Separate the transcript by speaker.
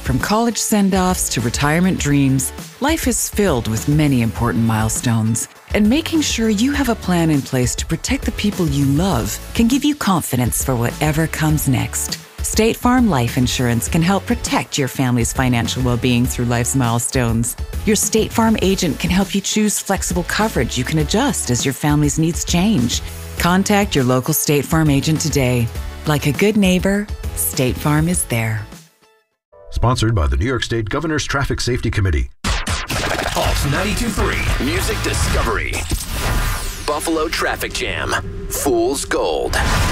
Speaker 1: From college send-offs to retirement dreams, life is filled with many important milestones. And making sure you have a plan in place to protect the people you love can give you confidence for whatever comes next. State Farm Life Insurance can help protect your family's financial well-being through life's milestones. Your State Farm agent can help you choose flexible coverage you can adjust as your family's needs change. Contact your local State Farm agent today. Like a good neighbor, State Farm is there.
Speaker 2: Sponsored by the New York State Governor's Traffic Safety Committee.
Speaker 3: Pulse 92.3 Music Discovery. Buffalo Traffic Jam. Fool's Gold.